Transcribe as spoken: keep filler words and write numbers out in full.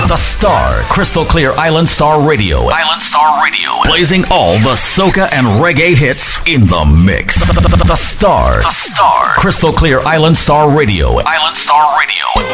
The Star, Crystal Clear Island Star Radio. Island Star Radio. Blazing all the soca and reggae hits in the mix. The, the, the, the Star. The Star. Crystal Clear Island Star Radio. Island Star